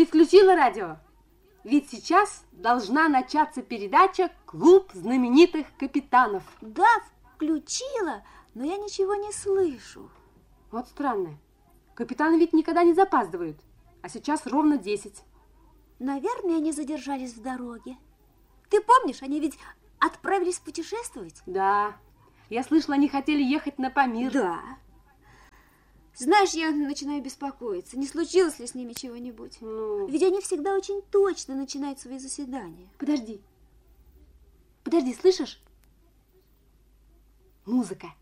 Ты включила радио? Ведь сейчас должна начаться передача «Клуб знаменитых капитанов». Да, включила, но я ничего не слышу. Вот странно. Капитаны ведь никогда не запаздывают. А сейчас ровно 10. Наверное, они задержались в дороге. Ты помнишь, они ведь отправились путешествовать? Да. Я слышала, они хотели ехать на Памир. Да. Знаешь, я начинаю беспокоиться, не случилось ли с ними чего-нибудь. Ведь они всегда очень точно начинают свои заседания. Подожди. Подожди, слышишь? Музыка.